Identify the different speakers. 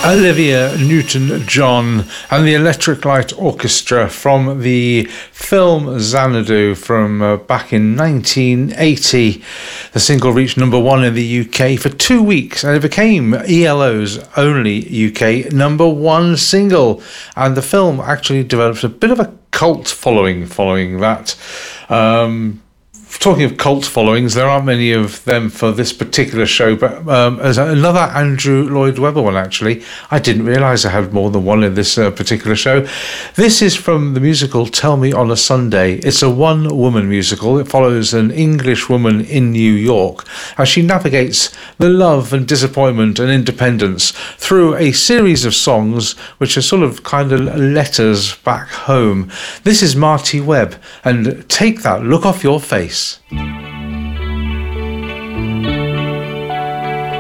Speaker 1: Olivia Newton-John and the Electric Light Orchestra from the film Xanadu from back in 1980. The single reached number one in the UK for 2 weeks and it became ELO's only UK number one single. And the film actually developed a bit of a cult following that. Talking of cult followings, there aren't many of them for this particular show, but as another Andrew Lloyd Webber one, actually. I didn't realise I had more than one in this particular show. This is from the musical Tell Me on a Sunday. It's a one-woman musical. It follows an English woman in New York as she navigates the love and disappointment and independence through a series of songs which are sort of kind of letters back home. This is Marty Webb, and Take That Look Off Your Face.